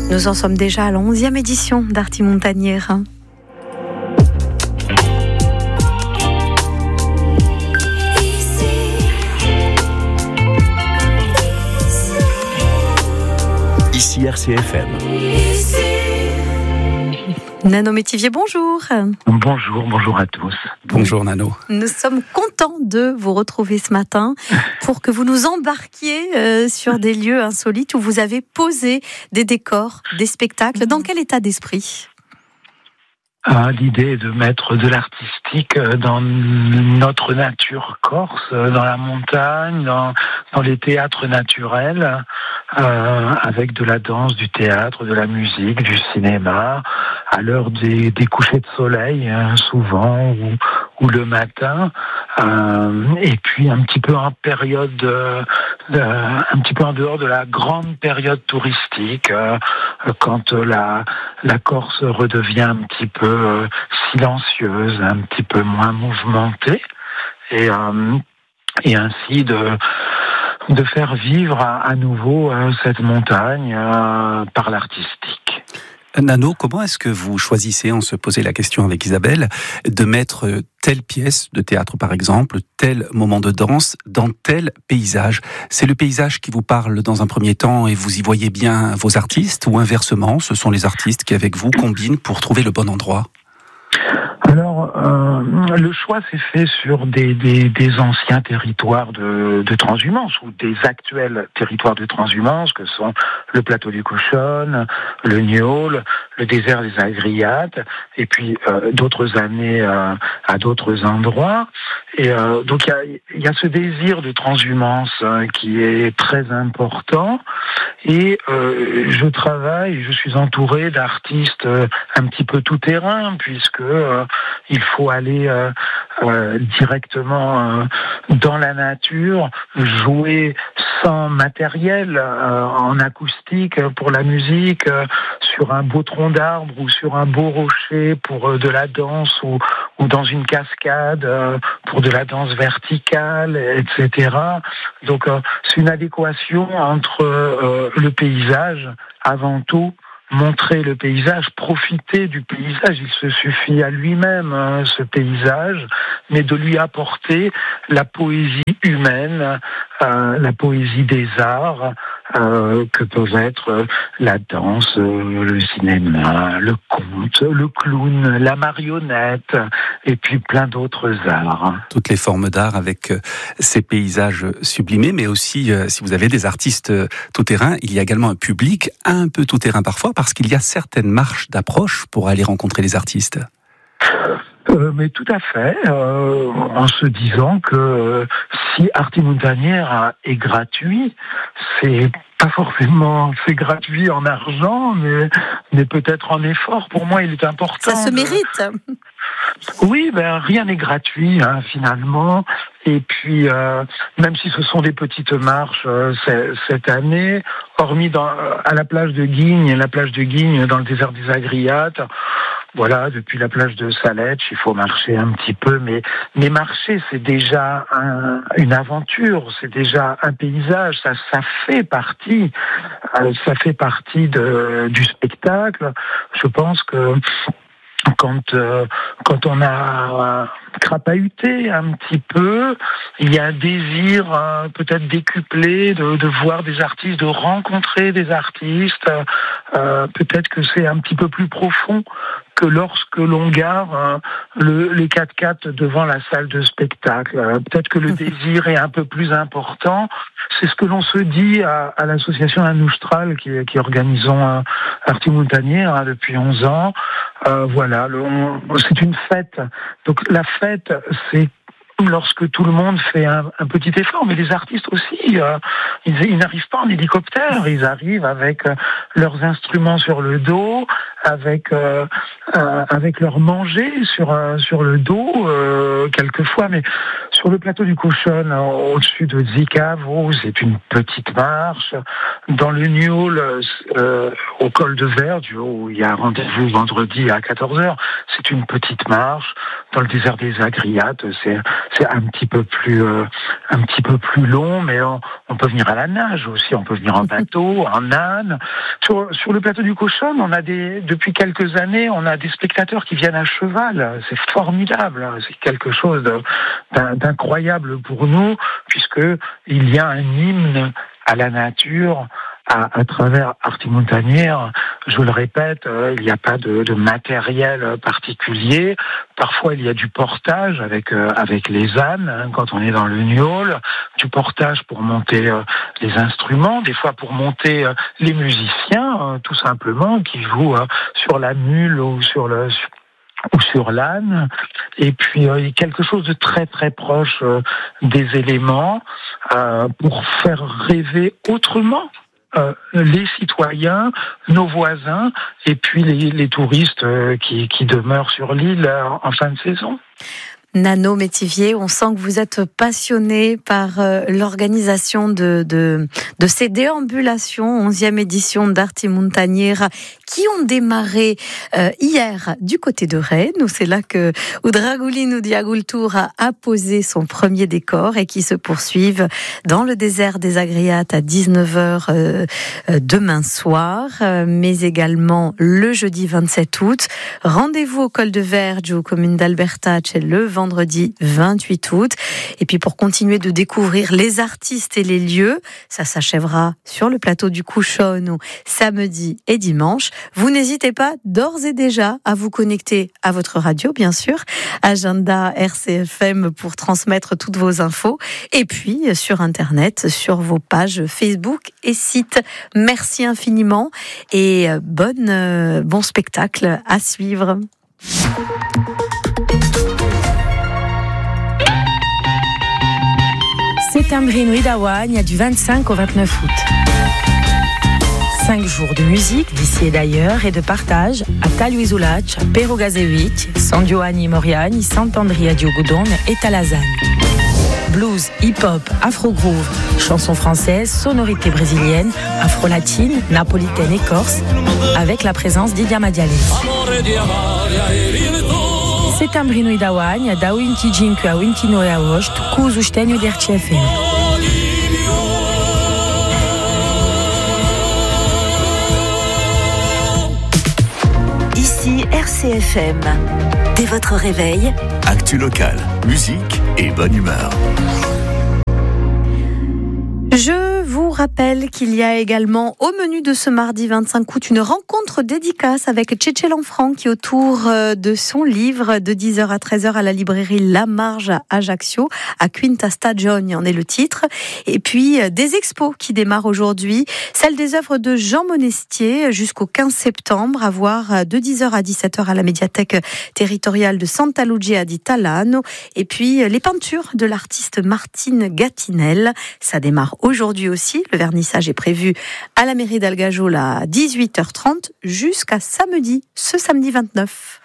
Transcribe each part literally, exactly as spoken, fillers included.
Nous en sommes déjà à la onzième édition d'Arty Montagnière. Ici R C F M. Nano Métivier, bonjour. Bonjour, bonjour à tous. Bonjour Nano. Nous sommes contents de vous retrouver ce matin pour que vous nous embarquiez euh, sur des lieux insolites où vous avez posé des décors, des spectacles. Dans quel état d'esprit ? Ah, l'idée est de mettre de l'artistique dans notre nature corse, dans la montagne, dans, dans les théâtres naturels, euh, avec de la danse, du théâtre, de la musique, du cinéma, à l'heure des, des couchers de soleil, hein, souvent, ou, ou le matin, euh, et puis un petit peu en période, euh, un petit peu en dehors de la grande période touristique, euh, quand la, la Corse redevient un petit peu euh, silencieuse, un petit peu moins mouvementée, et, euh, et ainsi de de faire vivre à, à nouveau euh, cette montagne euh, par l'artistique. Nano, comment est-ce que vous choisissez, on se posait la question avec Isabelle, de mettre telle pièce de théâtre par exemple, tel moment de danse, dans tel paysage ? C'est le paysage qui vous parle dans un premier temps et vous y voyez bien vos artistes, ou inversement, ce sont les artistes qui avec vous combinent pour trouver le bon endroit ? Alors, euh, le choix s'est fait sur des, des, des anciens territoires de, de transhumance ou des actuels territoires de transhumance que sont le plateau du Cochon, le Niol, le désert des Agriates, et puis euh, d'autres années euh, à d'autres endroits. Et euh, donc il y a, y a ce désir de transhumance hein, qui est très important. Et euh, je travaille, je suis entouré d'artistes euh, un petit peu tout terrain, puisque euh, il faut aller euh, euh, directement euh, dans la nature, jouer sans matériel, euh, en acoustique pour la musique, euh, sur un beau tronc d'arbre ou sur un beau rocher pour euh, de la danse, ou, ou dans une cascade euh, pour de la danse verticale, et cetera. Donc euh, c'est une adéquation entre euh, le paysage, avant tout, montrer le paysage, profiter du paysage. Il se suffit à lui-même, hein, ce paysage, mais de lui apporter la poésie humaine, euh, la poésie des arts, euh, que peuvent être la danse, euh, le cinéma, le conte, le clown, la marionnette, et puis plein d'autres arts. Toutes les formes d'art avec ces paysages sublimés, mais aussi, euh, si vous avez des artistes tout-terrain, il y a également un public un peu tout-terrain parfois, parce qu'il y a certaines marches d'approche pour aller rencontrer les artistes. Euh, mais tout à fait, euh, en se disant que euh, si Arty Montagnière est gratuit, c'est pas forcément, c'est gratuit en argent, mais, mais peut-être en effort. Pour moi, il est important. Ça se mérite. De... Oui, ben rien n'est gratuit hein, finalement. Et puis, euh, même si ce sont des petites marches euh, cette année, hormis dans, à la plage de Guigne, la plage de Guigne dans le désert des Agriates. Voilà, depuis la plage de Saletch, il faut marcher un petit peu, mais, mais marcher, c'est déjà un, une aventure, c'est déjà un paysage, ça, ça fait partie, euh, ça fait partie de, du spectacle. Je pense que quand, euh, quand on a crapahuté un petit peu, il y a un désir euh, peut-être décuplé de, de voir des artistes, de rencontrer des artistes. Euh, peut-être que c'est un petit peu plus profond que lorsque l'on gare euh, le, les quatre-quatre devant la salle de spectacle. Euh, peut-être que le désir est un peu plus important. C'est ce que l'on se dit à, à l'association Anoustral qui, qui organisons euh, Arty Montagnière hein, depuis onze ans. Euh, voilà, le, on, c'est une fête. Donc la fête, c'est lorsque tout le monde fait un, un petit effort, mais les artistes aussi, euh, ils, ils n'arrivent pas en hélicoptère, ils arrivent avec euh, leurs instruments sur le dos, avec euh, euh, avec leur manger sur euh, sur le dos euh, quelquefois, mais Sur le plateau du Cochon, au-dessus de Zicavo, c'est une petite marche. Dans le Niol, euh, au col de Verge, où il y a rendez-vous vendredi à quatorze heures, c'est une petite marche. Dans le désert des Agriates, c'est, c'est un petit peu plus, euh, un petit peu plus long, mais on, on peut venir à la nage aussi, on peut venir en bateau, en âne. Sur, sur le plateau du Cochon, on a des, depuis quelques années, on a des spectateurs qui viennent à cheval. C'est formidable, c'est quelque chose de, d'un, d'incroyable pour nous, puisque il y a un hymne à la nature. À, à travers Arte Montanière, je le répète, euh, il n'y a pas de, de matériel particulier. Parfois, il y a du portage avec euh, avec les ânes hein, quand on est dans le Niol, du portage pour monter euh, les instruments, des fois pour monter euh, les musiciens, euh, tout simplement, qui jouent euh, sur la mule ou sur le sur ou sur l'âne, et puis euh, quelque chose de très très proche euh, des éléments euh, pour faire rêver autrement. Euh, les citoyens, nos voisins, et puis les, les touristes euh, qui, qui demeurent sur l'île euh, en fin de saison. Nano Métivier, on sent que vous êtes passionné par euh, l'organisation de, de, de ces déambulations, onzième édition d'Arte Montaniera, qui ont démarré euh, hier du côté de Rennes, où c'est là que Udragulino Diagultura a posé son premier décor et qui se poursuivent dans le désert des Agriates à dix-neuf heures euh, euh, demain soir, euh, mais également le jeudi vingt-sept août. Rendez-vous au col de Verge, aux communes d'Albertache, le vendredi vingt-huit août. Et puis pour continuer de découvrir les artistes et les lieux, ça s'achèvera sur le plateau du Cochon samedi et dimanche. Vous n'hésitez pas d'ores et déjà à vous connecter à votre radio, bien sûr, agenda R C F M pour transmettre toutes vos infos, et puis sur Internet, sur vos pages Facebook et sites. Merci infiniment et bonne, euh, bon spectacle à suivre. Settembrino Idawagne du vingt-cinq au vingt-neuf août. Cinq jours de musique d'ici et d'ailleurs et de partage à Taluizulac, Perogazevich, San Giovanni Moriani, Sant'Andrea Diogodone et Talazagne. Blues, hip-hop, afro-groove, chansons françaises, sonorités brésiliennes, afro-latines, napolitaines et corses, avec la présence d'Idia Madiale. Settembrino Idawagne, da venticinque a ventinove agosto, cu o sostegno di R C F M. Ici R C F M. Dès votre réveil, actu local, musique et bonne humeur. Je vous rappelle qu'il y a également au menu de ce mardi vingt-cinq août une rencontre dédicace avec Tchétché Lanfranc qui autour de son livre de dix heures à treize heures à la librairie La Marge à Ajaccio, à Quinta Stagione en est le titre. Et puis des expos qui démarrent aujourd'hui, celle des œuvres de Jean Monestier jusqu'au quinze septembre, à voir de dix heures à dix-sept heures à la médiathèque territoriale de Santa Lucia di Talano. Et puis les peintures de l'artiste Martine Gatinel, ça démarre aujourd'hui aussi. Le vernissage est prévu à la mairie d'Algageau à dix-huit heures trente jusqu'à samedi, ce samedi vingt-neuf.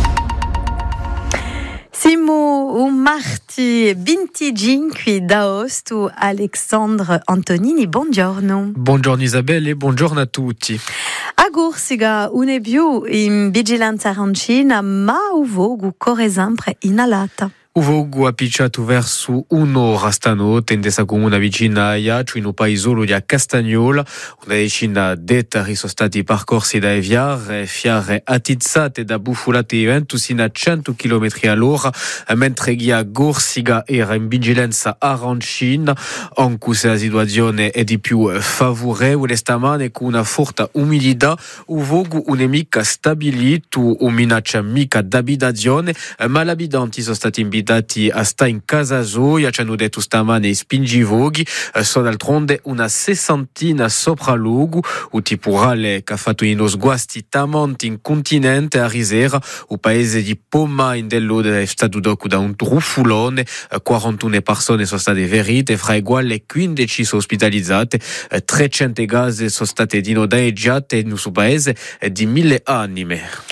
Simo u Marti Bintigin qui d'Aoste ou Alexandre Antonini, buongiorno. Buongiorno Isabelle e buongiorno a tutti. A Gursiga une più in vigilanza arancina ma uvogu corre sempre inalata. O vogo appicciato verso un'ora stanotte in questa comune vicina a Iaccio, in un paesolo di Castagnola. Una decina d'ettari sono stati percorsi da Eviare, fiare attizzate da buffolate vento sino a cento chilometri all'ora, mentre chi a Gorsiga era in vigilanza arancina, anche se la situazione è di più favorevole stamane con una forte umidità. O vogo non è mica stabilito o minaccia mica d'abitazione, ma gli abitanti sono stati invitati a stare in casa soia, ci hanno detto stamane spingivoghi, sono d'altronde una sessantina sopra luogo, o tipurale che ha fatto i nos guasti tamanti in continente a Risera, o paese di Poma in dell'Ode è stato dopo da un truffulone, quarantuno persone sono state ferite, fra i quali quindici sono ospitalizzate, trecento case sono state dinoleggiate in questo paese di mille anime.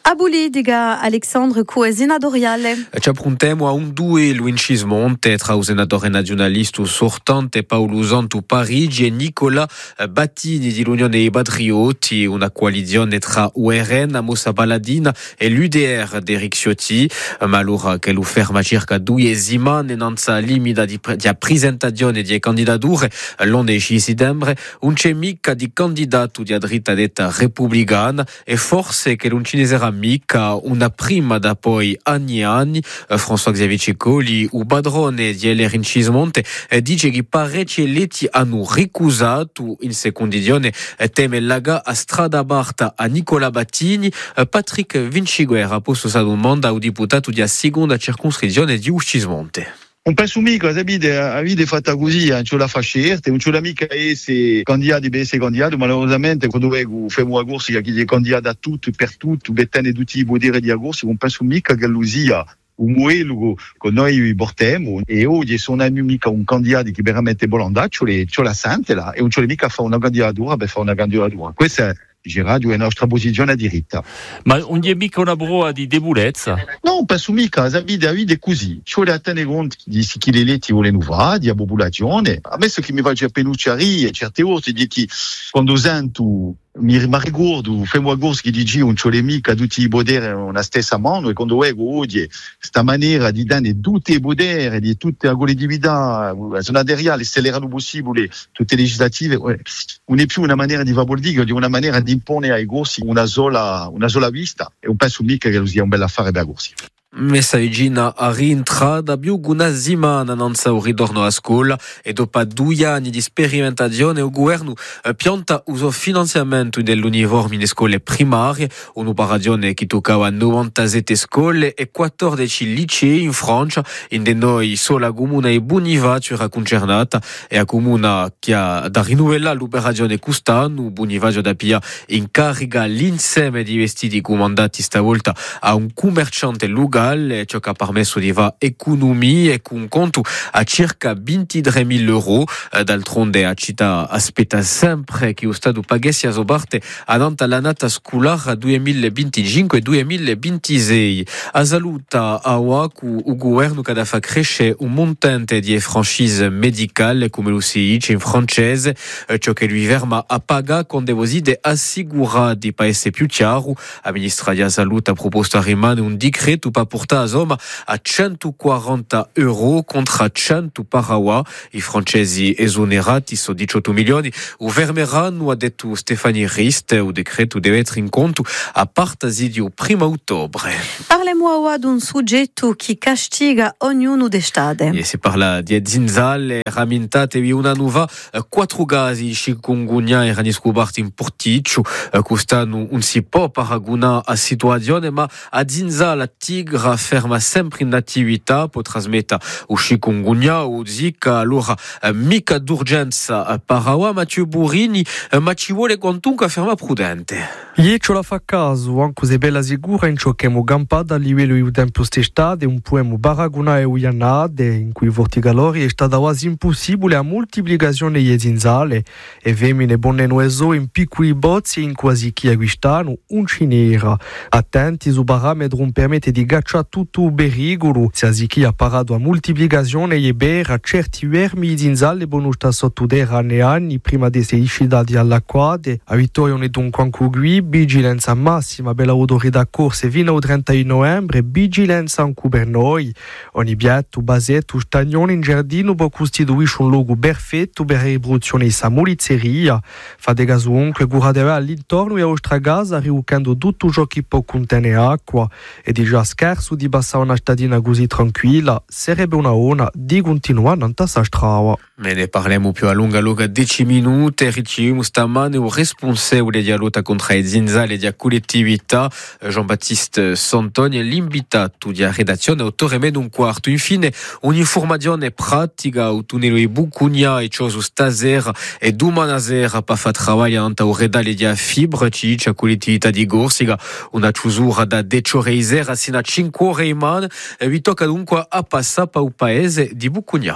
Abuli, diga Alexandre, cu è senatoriale. Ci appuntiamo a un due Luigi Smonte tra il senatore nazionalista sortante Paolo Santo Parigi e Nicola Battini di l'Unione dei Patrioti, una coalizione tra U R N, Moussa Baladina e l'U D R di Eric Ciotti, ma allora che lo ferma circa due settimane senza limite di, di presentazione di candidature l'undici settembre, non c'è mica di candidato di dritta detta repubblicana e forse che non ci ne sarà mica una prima da poi anni e anni. François Xavier Cecoli, il padrone di L R Incismonte, dice che parecchi eletti hanno ricusato in secondizione teme laga a strada barta a Nicola Battini. Patrick Vinciguerra ha posto questa domanda al deputato della seconda circoscrizione di Uscismonte. Non penso mica, la vita è fatta così, non ce la fa scelta, non ce la mica essere candidati per essere candidati, malauradamente quando facciamo la corsa che è candidato a tutto, per tutto, bettene tutti i poteri di corsa, non penso mica che lui sia un modello che noi portiamo e oggi sono mica un candidato che veramente vuole andare, ce la sente là e non ce la mica fa una candidatura per fare una candidatura. Questa è Radio è la nostra posizione diritta. Ma non è mica una broa di debolezza? No, penso mica, la vita è così. Ci vuole tenere conto di chi le eletti vogliono fare, della popolazione. A me, che mi fa a penucciare, certe volte, di che quando sento mi ricordo, facciamo a corso che dice non c'è mica tutti i poteri nella stessa mano e quando vedo oggi questa maniera di dare tutti i poteri di tutta la collettività nazionale accelerano possibile tutte le legislative, non è più una maniera di fare politica, è una maniera di imponere ai corsi una sola, una sola vista e non penso mica che sia un bel affare per i corsi. Messa vicina a rientrata più di una settimana senza un ritorno a scuola e dopo due anni di sperimentazione il governo pianta uso finanziamento dell'uniforme in scuole primarie, un'operazione che toccava novantasette scuole e quattordici licei in Francia, in de noi solo la comune di Bonivacio era concernata e la comune che ha da rinnovare l'operazione quest'anno. Bonivacio da Pia incarica l'insieme di vestiti comandati stavolta a un commerciante locale, ciò che ha permesso di fare economia e con conto a circa ventitremila euro. D'altronde la città aspetta sempre che lo Stato paghessi a sua parte ad l'annata scolare duemilaventicinque duemilaventisei. A saluta a Waku il governo che ha fatto crescere un montante di franchise medicale, come lo si dice in francese, ciò che lui ferma a pagare con dei vosidi assicurati per essere più chiaro. La ministra della Salute ha proposto a rimane un decreto per portare a Zoma a centoquaranta euro contro cento parawa. I francesi esonerati sono diciotto milioni. O fermeranno, ha detto Stefani Rist, il decreto deve essere in conto a partire del primo ottobre. Parliamo ora di un soggetto che castiga ognuno dei stati. E si parla di zinzale rammentate di una nuova quattro casi di chikungunya erano scoperti in Porticcio. Quest'anno non si può paragonare a situazione, ma a zinzale tigre ferma sempre in attività per trasmettere il chikungunya o zika. Allora mica d'urgenza parawa. Matteo Burini, ma ci vuole quantunque ferma prudente. Io ce la fa caso, anche se bella sicura in ciò che abbiamo gampato a livello di tempo stestate, un po' paragonare o iannade, in cui i vorticalori è stata quasi impossibile a moltiplicazione di zinzale e femmine bonne nuoso in piccoli bozzi in quasi chi acquistano un cinera. Attenti, su parametro non permette di gacciare tutto il pericolo, se a chi ha parato a moltiplicazione e bere certi vermi di zinzale buono sta sotto terra anni anni prima di essere iscidati all'acquade. A Vittorio ne dunque anche qui, vigilanza massima per l'autorità corse fino al trentuno novembre, vigilanza anche per noi. Ogni bietto, basetto, stagnone in giardino può costituire un luogo perfetto per la riproduzione di questa molizzeria. Fate caso anche guardare all'intorno e a vostra casa riucando tutto ciò che può contenere acqua. E di già scherzo di passare una stadina così tranquilla, sarebbe una ona di continuare a questa strada. Me ne parliamo più a lunga lunga dieci minuti e riceviamo stamane il responsabile della lotta contro i zinzali e della collettività, Jean-Baptiste Santoni, l'invitato della redazione autore meno un quarto. Infine, un'informazione pratica o tunelo di Bucugna e ciò su stasera e domani sera per fare lavoro nella redale della fibra, ci dice la collettività di Gorsica, una chiusura da decioreisera sino a cinque ore in mano, e vi tocca dunque a passare per il paese di Bucugna.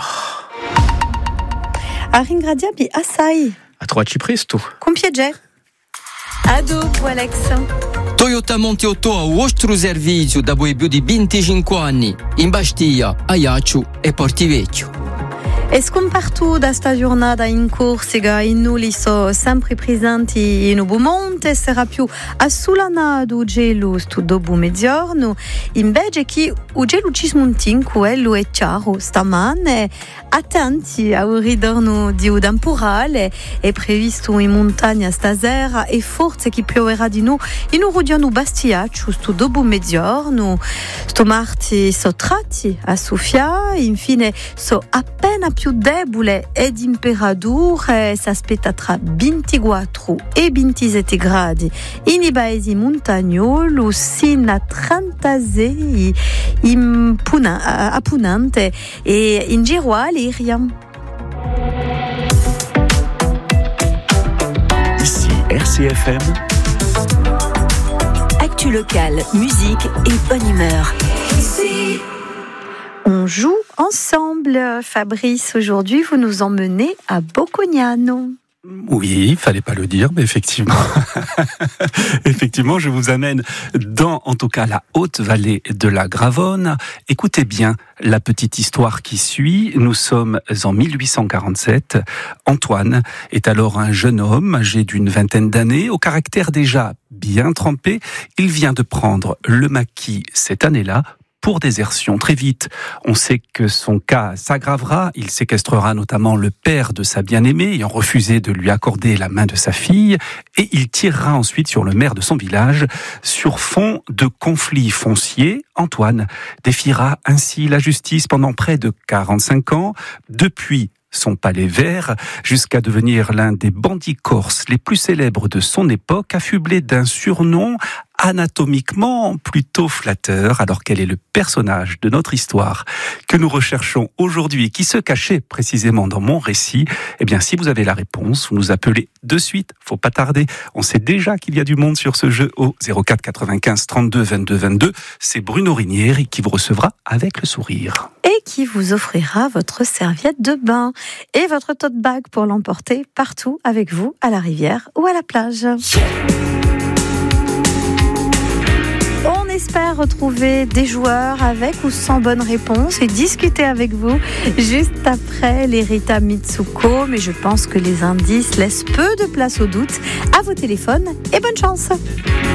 A ringraziarvi assai. A trovarci presto. Con piacere. A dopo, Alex. Toyota Monteotto a vostro servizio da voi più di venticinque anni in Bastia, Ajaccio e Portivecchio. E scompartu da sta giornata in Corsica, in nulli so sempre presenti in Ubumonte, sarà più assulanato gelo stu dopo mezzogiorno, invece che il gelo ci smontin, quello è chiaro, stamane attenti al ritorno di un temporale, è previsto in montagna stasera e forse che pioverà di nuovo in un rodiano bastiaccio stu dopo mezzogiorno, sto marti so tratti a Sofia, infine so appena più debole ed imperature s'aspetta tra ventiquattro e ventisette gradi in i paesi montagnoli sino a trentasei in Puna, a Punante e in giro a Liria. Ici R C F M. Actu locale, musique et bonne humeur. Ici. On joue ensemble, Fabrice. Aujourd'hui, vous nous emmenez à Boccognano. Oui, il fallait pas le dire, mais effectivement, effectivement, je vous amène dans, en tout cas, la haute vallée de la Gravonne. Écoutez bien la petite histoire qui suit. Nous sommes en mille huit cent quarante-sept. Antoine est alors un jeune homme âgé d'une vingtaine d'années, au caractère déjà bien trempé. Il vient de prendre le maquis cette année-là pour désertion. Très vite, on sait que son cas s'aggravera. Il séquestrera notamment le père de sa bien-aimée, ayant refusé de lui accorder la main de sa fille, et il tirera ensuite sur le maire de son village. Sur fond de conflits fonciers, Antoine défiera ainsi la justice pendant près de quarante-cinq ans. Depuis son palais vert, jusqu'à devenir l'un des bandits corses les plus célèbres de son époque, affublé d'un surnom anatomiquement plutôt flatteur, alors quel est le personnage de notre histoire que nous recherchons aujourd'hui, qui se cachait précisément dans mon récit? Eh bien, si vous avez la réponse, vous nous appelez de suite, faut pas tarder. On sait déjà qu'il y a du monde sur ce jeu au zéro quatre quatre-vingt-quinze trente-deux vingt-deux vingt-deux. C'est Bruno Rinieri qui vous recevra avec le sourire. Et qui vous offrira votre serviette de bain et votre tote bag pour l'emporter partout avec vous, à la rivière ou à la plage. On espère retrouver des joueurs avec ou sans bonne réponse et discuter avec vous juste après les Rita Mitsuko. Mais je pense que les indices laissent peu de place au doute. À vos téléphones et bonne chance!